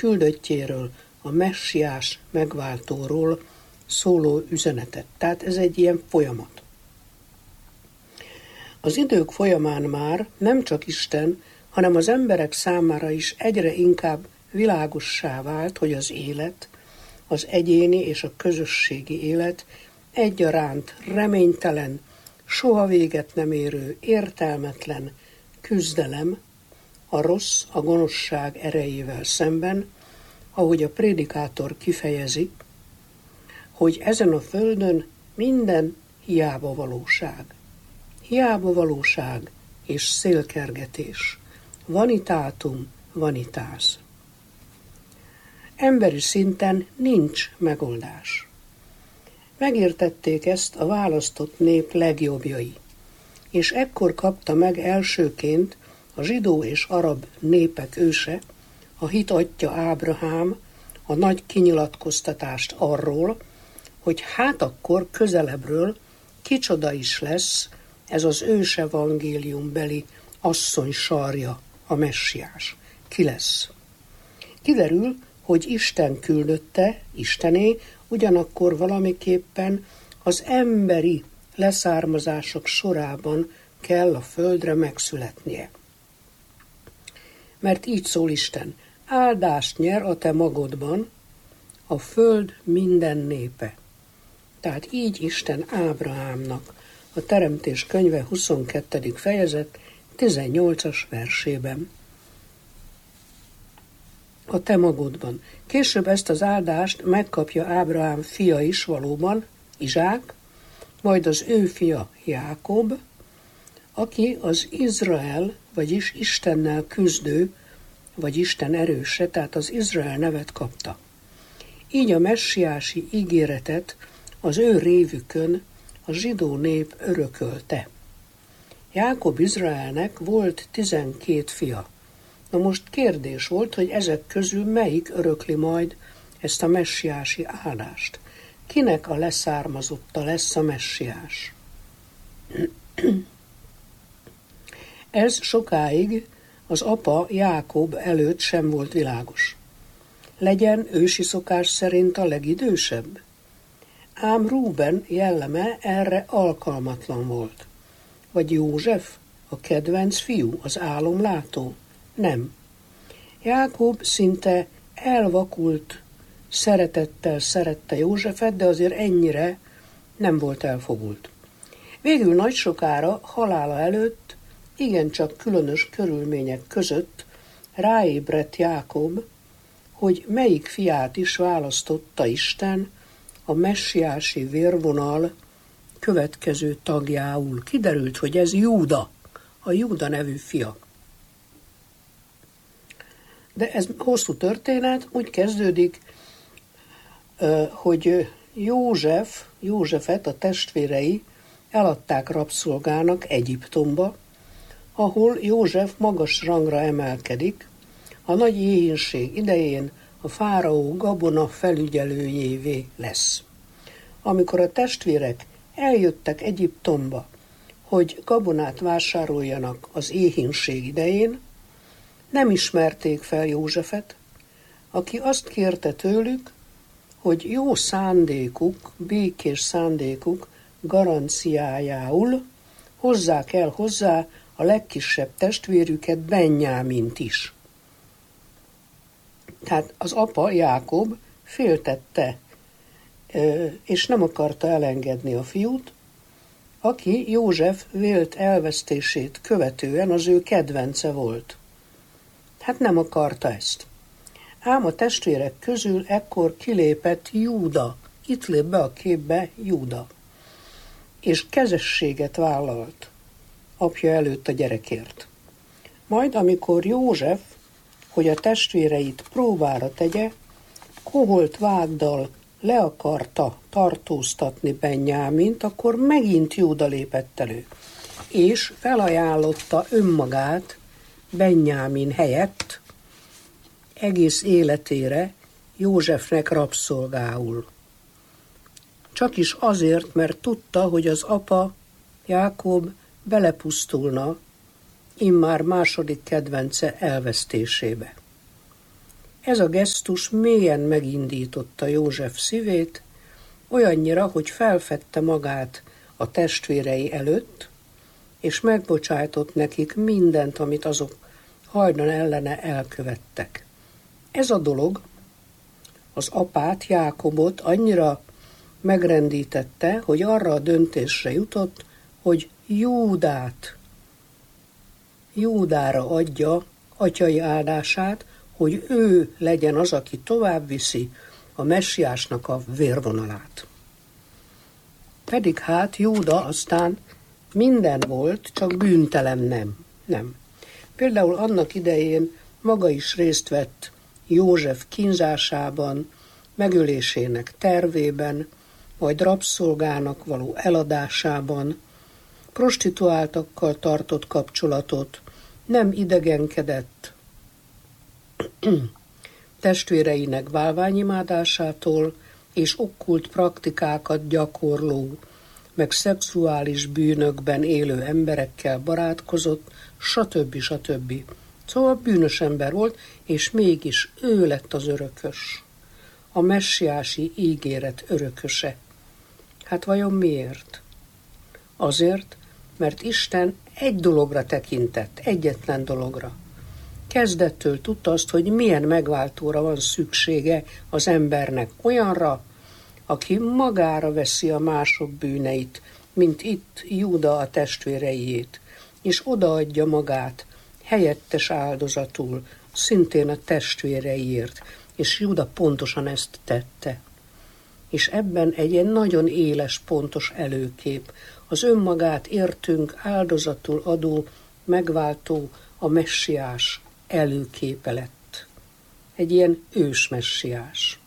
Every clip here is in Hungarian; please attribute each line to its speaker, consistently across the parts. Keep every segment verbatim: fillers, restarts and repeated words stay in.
Speaker 1: küldöttjéről, a messiás megváltóról szóló üzenetet. Tehát ez egy ilyen folyamat. Az idők folyamán már nem csak Isten, hanem az emberek számára is egyre inkább világossá vált, hogy az élet, az egyéni és a közösségi élet egyaránt reménytelen, soha véget nem érő, értelmetlen küzdelem a rossz, a gonoszság erejével szemben, ahogy a prédikátor kifejezi, hogy ezen a földön minden hiába valóság. Hiába valóság és szélkergetés. Vanitátum vanitas. Emberi szinten nincs megoldás. Megértették ezt a választott nép legjobbjai, és ekkor kapta meg elsőként a zsidó és arab népek őse, a hit atya Ábrahám a nagy kinyilatkoztatást arról, hogy hát akkor közelebbről kicsoda is lesz ez az ősevangéliumbeli asszony sarja, a messiás. Ki lesz? Kiderül, hogy Isten küldötte, Istené, ugyanakkor valamiképpen az emberi leszármazások sorában kell a földre megszületnie. Mert így szól Isten, áldást nyer a te magodban a föld minden népe. Tehát így Isten Ábrahámnak a Teremtés könyve huszonkettedik fejezet tizennyolcas versében. A te magodban. Később ezt az áldást megkapja Ábrahám fia is valóban, Izsák, majd az ő fia Jákob, aki az Izrael, vagyis Istennel küzdő, vagy Isten erőse, tehát az Izrael nevet kapta. Így a messiási ígéretet az ő révükön a zsidó nép örökölte. Jákob Izraelnek volt tizenkét fia. Na most kérdés volt, hogy ezek közül melyik örökli majd ezt a messiási áldást. Kinek a leszármazotta lesz a messiás? Ez sokáig az apa Jákob előtt sem volt világos. Legyen ősi szokás szerint a legidősebb? Ám Rúben jelleme erre alkalmatlan volt. Vagy József, a kedvenc fiú, az álomlátó? Nem. Jákob szinte elvakult szeretettel szerette Józsefet, de azért ennyire nem volt elfogult. Végül nagy sokára halála előtt, igencsak különös körülmények között ráébredt Jákob, hogy melyik fiát is választotta Isten a messiási vérvonal következő tagjául. Kiderült, hogy ez Júda, a Júda nevű fia. De ez hosszú történet, úgy kezdődik, hogy József, Józsefet a testvérei eladták rabszolgának Egyiptomba, ahol József magas rangra emelkedik, a nagy éhínség idején a fáraó gabona felügyelőjévé lesz. Amikor a testvérek eljöttek Egyiptomba, hogy gabonát vásároljanak az éhínség idején, nem ismerték fel Józsefet, aki azt kérte tőlük, hogy jó szándékuk, békés szándékuk garanciájául hozzák el hozzá a legkisebb testvérüket, Benjámint is. Tehát az apa, Jákob féltette, és nem akarta elengedni a fiút, aki József vélt elvesztését követően az ő kedvence volt. Hát nem akarta ezt. Ám a testvérek közül ekkor kilépett Júda, itt lép be a képbe Júda, és kezességet vállalt apja előtt a gyerekért. Majd amikor József, hogy a testvéreit próbára tegye, koholt vágdal le akarta tartóztatni Benjámint, akkor megint Júda lépett elő, és felajánlotta önmagát Benjámin helyett egész életére Józsefnek rabszolgául. Csak is azért, mert tudta, hogy az apa, Jákob belepusztulna immár második kedvence elvesztésébe. Ez a gesztus mélyen megindította József szívét, olyannyira, hogy felfedte magát a testvérei előtt, és megbocsájtott nekik mindent, amit azok hajdan ellene elkövettek. Ez a dolog az apát, Jákobot annyira megrendítette, hogy arra a döntésre jutott, hogy Júdát, Júdára adja atyai áldását, hogy ő legyen az, aki tovább viszi a messiásnak a vérvonalát. Pedig hát Júda aztán minden volt, csak bűntelem nem. Nem. Például annak idején maga is részt vett József kínzásában, megölésének tervében, majd rabszolgának való eladásában, prostituáltakkal tartott kapcsolatot, nem idegenkedett testvéreinek bálványimádásától és okkult praktikákat gyakorló, meg szexuális bűnökben élő emberekkel barátkozott, stb. stb. Szóval bűnös ember volt, és mégis ő lett az örökös, a messiási ígéret örököse. Hát vajon miért? Azért, mert Isten egy dologra tekintett, egyetlen dologra. Kezdettől tudta azt, hogy milyen megváltóra van szüksége az embernek, olyanra, aki magára veszi a mások bűneit, mint itt Júda a testvéreiét, és odaadja magát helyettes áldozatul, szintén a testvéreiért, és Júda pontosan ezt tette. És ebben egy ilyen nagyon éles, pontos előkép, az önmagát értünk áldozatul adó, megváltó, a messiás előképe lett. Egy ilyen ős messiás.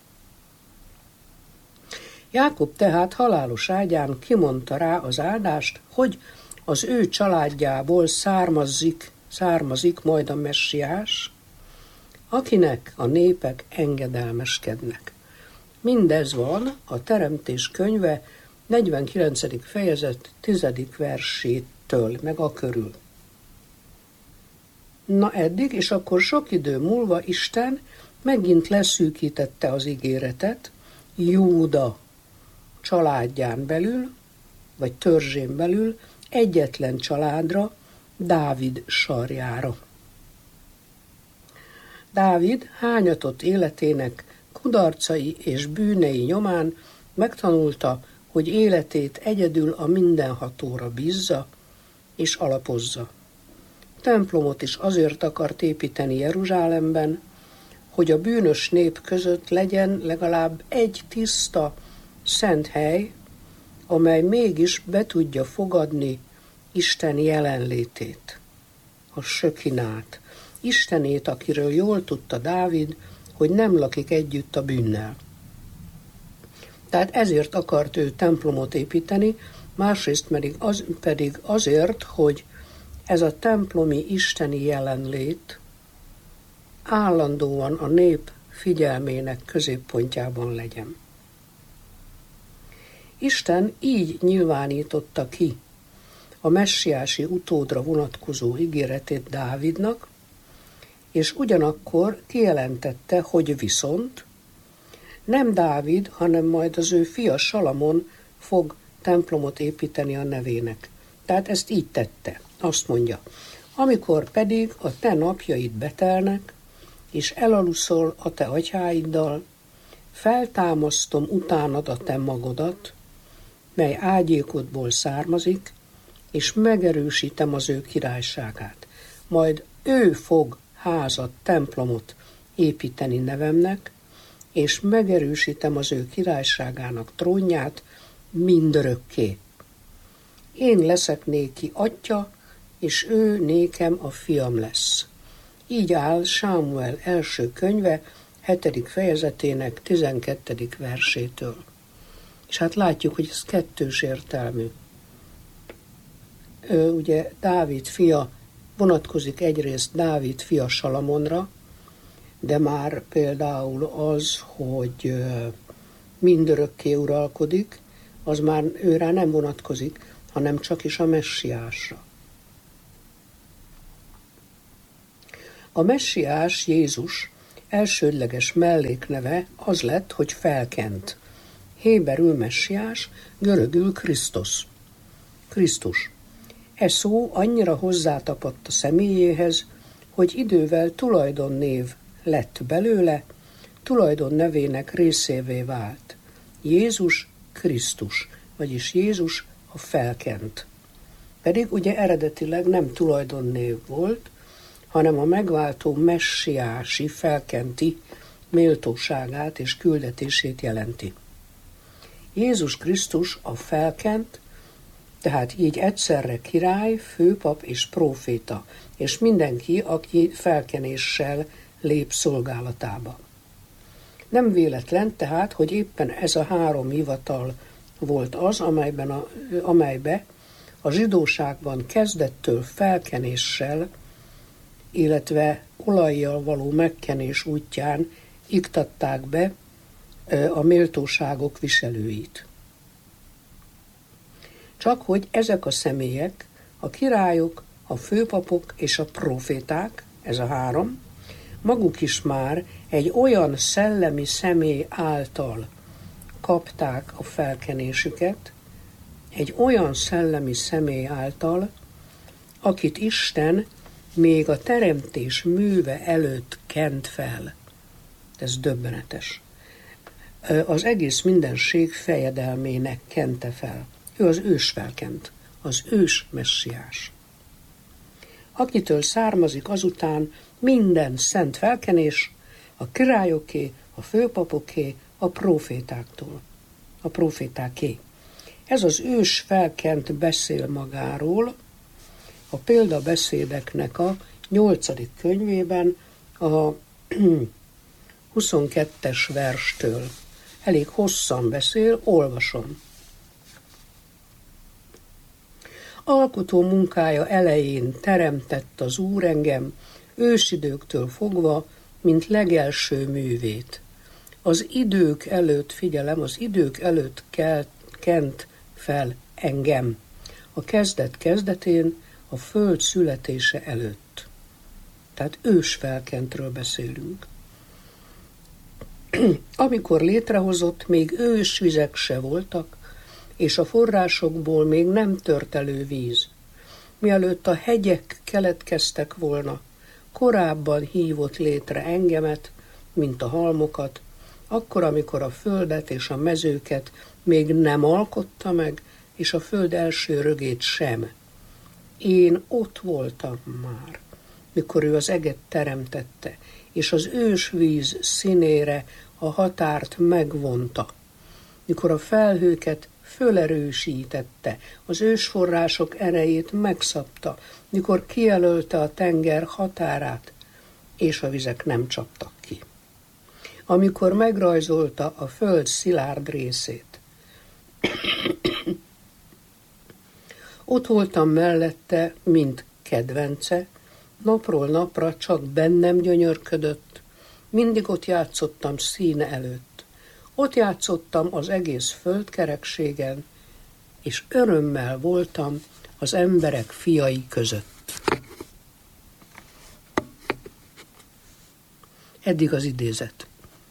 Speaker 1: Jákob tehát halálos ágyán kimondta rá az áldást, hogy az ő családjából származik, származik majd a messiás, akinek a népek engedelmeskednek. Mindez van a Teremtés könyve negyvenkilencedik fejezet tizedik versétől, meg a körül. Na eddig, és akkor sok idő múlva Isten megint leszűkítette az ígéretet Júda családján belül, vagy törzsén belül egyetlen családra, Dávid sarjára. Dávid hányatott életének kudarcai és bűnei nyomán megtanulta, hogy életét egyedül a mindenhatóra bízza és alapozza. Templomot is azért akart építeni Jeruzsálemben, hogy a bűnös nép között legyen legalább egy tiszta, szent hely, amely mégis be tudja fogadni Isten jelenlétét, a sökinát, Istenét, akiről jól tudta Dávid, hogy nem lakik együtt a bűnnel. Tehát ezért akart ő templomot építeni, másrészt pedig, az, pedig azért, hogy ez a templomi isteni jelenlét állandóan a nép figyelmének középpontjában legyen. Isten így nyilvánította ki a messiási utódra vonatkozó ígéretét Dávidnak, és ugyanakkor kijelentette, hogy viszont nem Dávid, hanem majd az ő fia Salamon fog templomot építeni a nevének. Tehát ezt így tette. Azt mondja, amikor pedig a te napjaid betelnek, és elaluszol a te atyáiddal, feltámasztom utánad a te magodat, mely ágyékodból származik, és megerősítem az ő királyságát. Majd ő fog házat, templomot építeni nevemnek, és megerősítem az ő királyságának trónját mindörökké. Én leszek néki atya, és ő nékem a fiam lesz. Így áll Sámuel első könyve, hetedik fejezetének tizenkettedik versétől. És hát látjuk, hogy ez kettős értelmű. Ő, ugye Dávid fia vonatkozik egyrészt Dávid fia Salamonra, de már például az, hogy mindörökké uralkodik, az már őrá nem vonatkozik, hanem csak is a messiásra. A messiás Jézus elsődleges mellékneve az lett, hogy felkent. Héberül messiás, görögül Krisztus. Krisztus. E szó annyira hozzátapadt a személyéhez, hogy idővel tulajdonnév lett belőle, tulajdonnevének részévé vált. Jézus Krisztus, vagyis Jézus a felkent. Pedig ugye eredetileg nem tulajdonnév volt, hanem a megváltó messiási, felkenti méltóságát és küldetését jelenti. Jézus Krisztus a felkent, tehát így egyszerre király, főpap és próféta, és mindenki, aki felkenéssel lép szolgálatába. Nem véletlen tehát, hogy éppen ez a három hivatal volt az, amelyben a, amelybe a zsidóságban kezdettől felkenéssel, illetve olajjal való megkenés útján iktatták be a méltóságok viselőit. Csak hogy ezek a személyek, a királyok, a főpapok és a próféták, ez a három, maguk is már egy olyan szellemi személy által kapták a felkenésüket, egy olyan szellemi személy által, akit Isten még a teremtés műve előtt kent fel. Ez döbbenetes. Az egész mindenség fejedelmének kente fel. Ő az ős felkent, az ős messiás. Akitől származik azután minden szent felkenés, a királyoké, a főpapoké, a prófétáktól, a prófétáké. Ez az ős felkent beszél magáról, a példabeszédeknek a nyolcadik könyvében a huszonkettes verstől. Elég hosszan beszél, olvasom. Alkotó munkája elején teremtett az Úr engem, ősidőktől fogva, mint legelső művét. Az idők előtt, figyelem, az idők előtt kelt, kent fel engem. A kezdet kezdetén, a föld születése előtt. Tehát ősfelkentről beszélünk. Amikor létrehozott, még ősvizek se voltak, és a forrásokból még nem tört elő víz. Mielőtt a hegyek keletkeztek volna, korábban hívott létre engemet, mint a halmokat, akkor, amikor a földet és a mezőket még nem alkotta meg, és a föld első rögét sem. Én ott voltam már, mikor ő az eget teremtette, és az ősvíz színére a határt megvonta, mikor a felhőket fölerősítette, az ősforrások erejét megszabta, mikor kijelölte a tenger határát, és a vizek nem csaptak ki. Amikor megrajzolta a föld szilárd részét. Ott voltam mellette, mint kedvence, napról napra csak bennem gyönyörködött, mindig ott játszottam színe előtt. Ott játszottam az egész földkerekségen, és örömmel voltam az emberek fiai között. Eddig az idézet.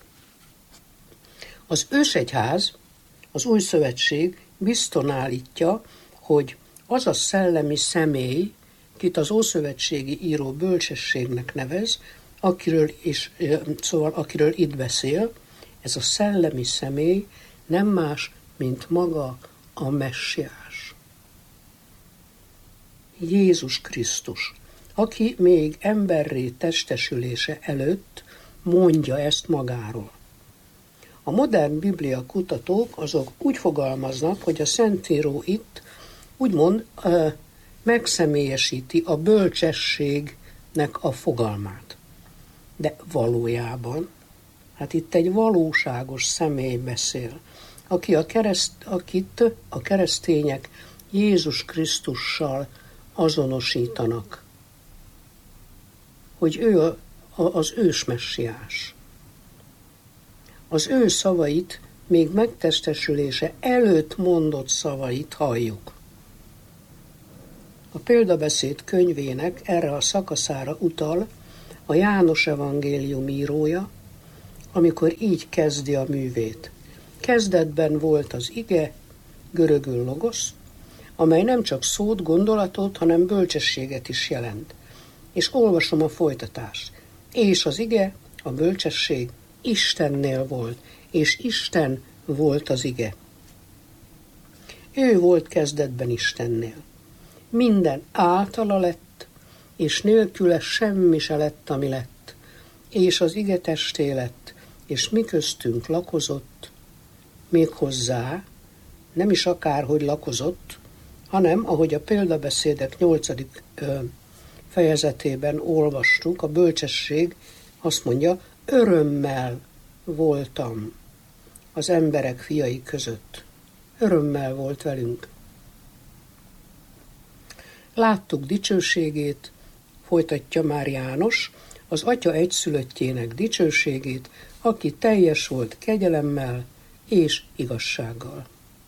Speaker 1: Az ősegyház, az új szövetség bizton állítja, hogy az a szellemi személy, kit az ószövetségi író bölcsességnek nevez, akiről, is, szóval akiről itt beszél, ez a szellemi személy nem más, mint maga a messiás. Jézus Krisztus, aki még emberré testesülése előtt mondja ezt magáról. A modern biblia kutatók azok úgy fogalmaznak, hogy a Szentíró itt úgymond uh, megszemélyesíti a bölcsességnek a fogalmát. De valójában, hát itt egy valóságos személy beszél, aki a kereszt, akit a keresztények Jézus Krisztussal azonosítanak. Hogy ő a, a, az ősmessiás. Az ő szavait, még megtestesülése előtt mondott szavait halljuk. A példabeszéd könyvének erre a szakaszára utal a János evangélium írója, amikor így kezdi a művét. Kezdetben volt az ige, görögül logosz, amely nem csak szót, gondolatot, hanem bölcsességet is jelent. És olvasom a folytatást. És az ige, a bölcsesség Istennél volt, és Isten volt az ige. Ő volt kezdetben Istennél. Minden általa lett, és nélküle semmi se lett, ami lett. És az ige testé lett, és mi köztünk lakozott, méghozzá nem is akárhogy lakozott, hanem, ahogy a példabeszédek nyolcadik fejezetében olvastuk, a bölcsesség azt mondja, örömmel voltam az emberek fiai között. Örömmel volt velünk. Láttuk dicsőségét, folytatja már János, az Atya egyszülöttjének dicsőségét, aki teljes volt kegyelemmel és igazsággal.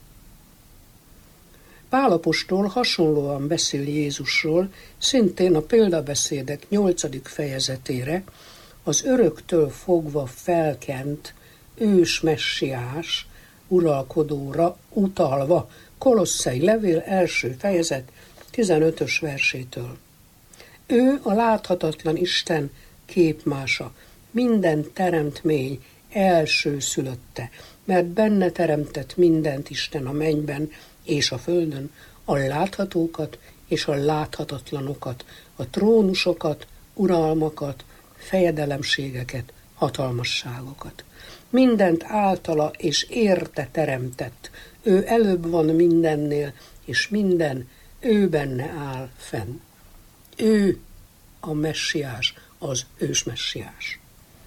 Speaker 1: Pál apostol hasonlóan beszél Jézusról, szintén a példabeszédek nyolcadik fejezetére, az öröktől fogva felkent ős messiás uralkodóra utalva, Kolosszai levél első fejezet tizenötös versétől. Ő a láthatatlan Isten képmása, minden teremtmény első szülötte, mert benne teremtett mindent Isten a mennyben és a földön, a láthatókat és a láthatatlanokat, a trónusokat, uralmakat, fejedelemségeket, hatalmasságokat. Mindent általa és érte teremtett. Ő előbb van mindennél, és minden ő benne áll fenn. Ő a messiás, az ősmessiás.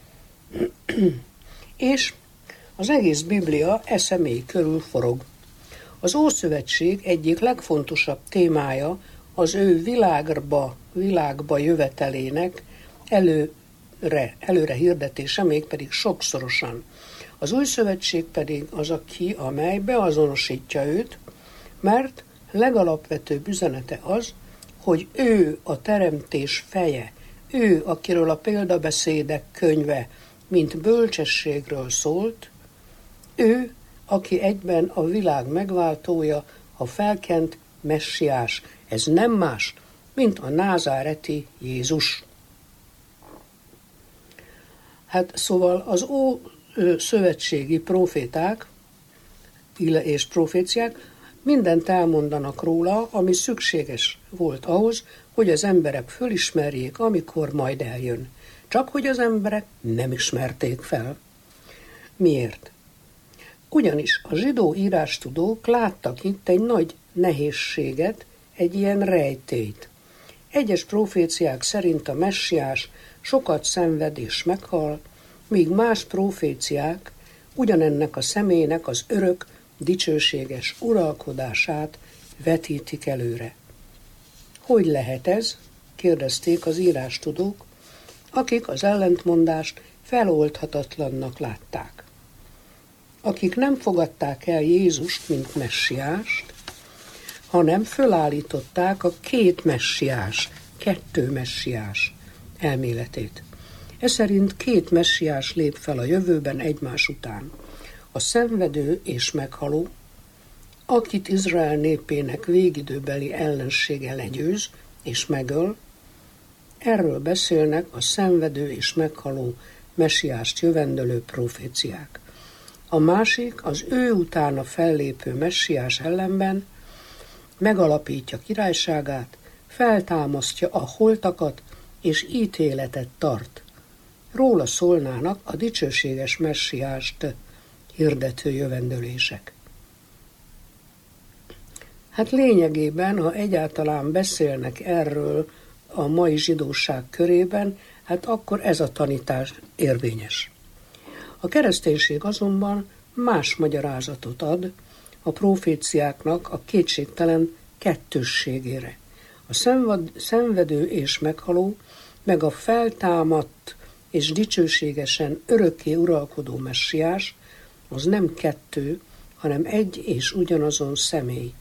Speaker 1: És az egész Biblia e személy körül forog. Az Ószövetség egyik legfontosabb témája az ő világba, világba jövetelének előre, előre hirdetése, mégpedig sokszorosan. Az Új Szövetség pedig az a ki, amely beazonosítja őt, mert legalapvetőbb üzenete az, hogy ő a teremtés feje, ő, akiről a példabeszédek könyve, mint bölcsességről szólt, ő, aki egyben a világ megváltója, a felkent messiás. Ez nem más, mint a názáreti Jézus. Hát szóval az ó szövetségi proféták és proféciák mindent elmondanak róla, ami szükséges volt ahhoz, hogy az emberek fölismerjék, amikor majd eljön. Csak hogy az emberek nem ismerték fel. Miért? Ugyanis a zsidó írástudók láttak itt egy nagy nehézséget, egy ilyen rejtélyt. Egyes proféciák szerint a messiás sokat szenved és meghal, míg más proféciák ugyanennek a személynek az örök, dicsőséges uralkodását vetítik előre. Hogy lehet ez? Kérdezték az írástudók, akik az ellentmondást feloldhatatlannak látták. Akik nem fogadták el Jézust, mint messiást, hanem fölállították a két messiás, kettő messiás elméletét. Ez szerint két messiás lép fel a jövőben egymás után. A szenvedő és meghaló, akit Izrael népének végidőbeli ellensége legyőz és megöl, erről beszélnek a szenvedő és meghaló messiást jövendölő proféciák. A másik az ő utána fellépő messiás ellenben megalapítja királyságát, feltámasztja a holtakat és ítéletet tart. Róla szólnának a dicsőséges messiást hirdető jövendölések. Hát lényegében, ha egyáltalán beszélnek erről a mai zsidóság körében, hát akkor ez a tanítás érvényes. A kereszténység azonban más magyarázatot ad a proféciáknak a kétségtelen kettősségére. A szenvedő és meghaló, meg a feltámadt és dicsőségesen örökké uralkodó messiás, az nem kettő, hanem egy és ugyanazon személy,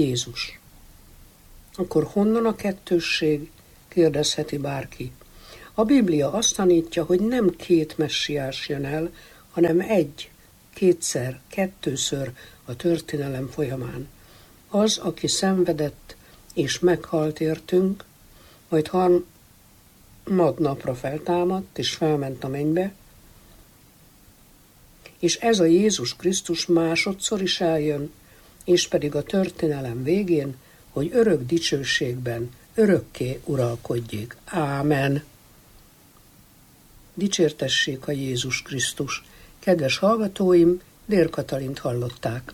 Speaker 1: Jézus. Akkor honnan a kettősség? Kérdezheti bárki. A Biblia azt tanítja, hogy nem két messiás jön el, hanem egy, kétszer, kettőször a történelem folyamán. Az, aki szenvedett és meghalt értünk, majd harmadnapra feltámadt és felment a mennybe, és ez a Jézus Krisztus másodszor is eljön, és pedig a történelem végén, hogy örök dicsőségben örökké uralkodjék. Ámen. Dicsértessék a Jézus Krisztus. Kedves hallgatóim, Dér Katalint hallották.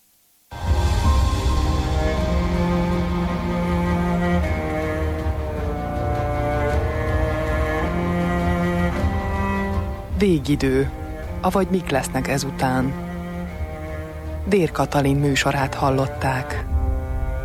Speaker 2: Végidő, avagy mik lesznek ezután. Dér Katalin műsorát hallották.